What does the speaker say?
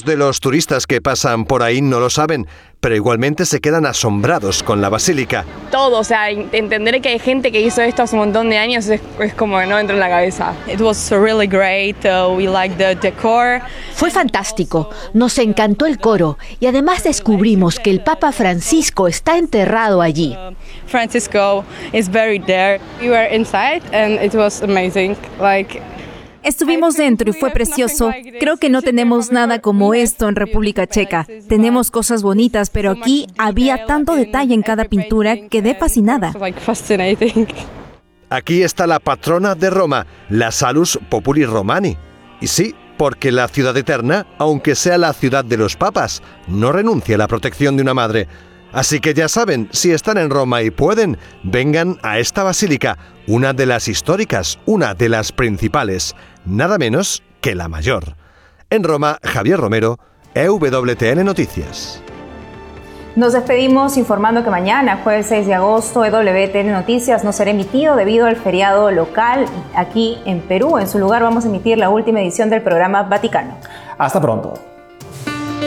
Muchos de los turistas que pasan por ahí no lo saben, pero igualmente se quedan asombrados con la basílica. Todo, o sea, entender que hay gente que hizo esto hace un montón de años es como que no entra en la cabeza. It was really great. We liked the decor. Fue fantástico, nos encantó el coro y además descubrimos que el Papa Francisco está enterrado allí. Francisco is buried there. We were inside and it was amazing. Estuvimos dentro y fue precioso. Creo que no tenemos nada como esto en República Checa. Tenemos cosas bonitas, pero aquí había tanto detalle en cada pintura, quedé fascinada. Aquí está la patrona de Roma, la Salus Populi Romani. Y sí, porque la ciudad eterna, aunque sea la ciudad de los papas, no renuncia a la protección de una madre. Así que ya saben, si están en Roma y pueden, vengan a esta basílica, una de las históricas, una de las principales, nada menos que la mayor. En Roma, Javier Romero, EWTN Noticias. Nos despedimos informando que mañana, jueves 6 de agosto, EWTN Noticias no será emitido debido al feriado local aquí en Perú. En su lugar vamos a emitir la última edición del programa Vaticano. Hasta pronto.